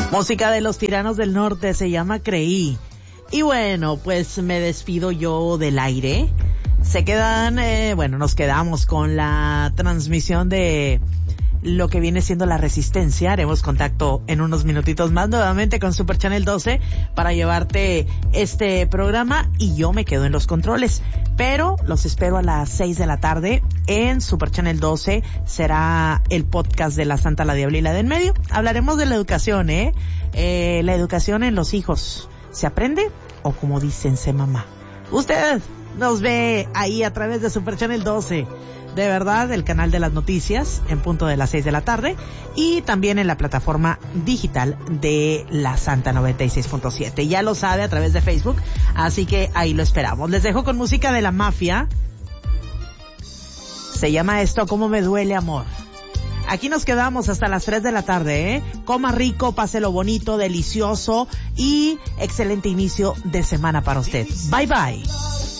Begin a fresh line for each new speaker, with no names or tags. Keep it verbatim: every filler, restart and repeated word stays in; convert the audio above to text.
Música de los Tiranos del Norte, se llama Creí. Y bueno, pues me despido yo del aire. Se quedan, eh, bueno, nos quedamos con la transmisión de lo que viene siendo La Resistencia. Haremos contacto en unos minutitos más nuevamente con Super Channel doce para llevarte este programa y yo me quedo en los controles. Pero los espero a las seis de la tarde en Super Channel doce. Será el podcast de La Santa, la Diabla y la de en medio. Hablaremos de la educación, ¿eh? eh la educación en los hijos. ¿Se aprende? O como dicen, se mamá. Usted nos ve ahí a través de Super Channel doce. De verdad, el canal de las noticias en punto de las seis de la tarde y también en la plataforma digital de La Santa noventa y seis punto siete. Ya lo sabe, a través de Facebook, así que ahí lo esperamos. Les dejo con música de La Mafia. Se llama esto Cómo me duele amor. Aquí nos quedamos hasta las tres de la tarde, ¿eh? Coma rico, páselo bonito, delicioso y excelente inicio de semana para usted. Bye bye.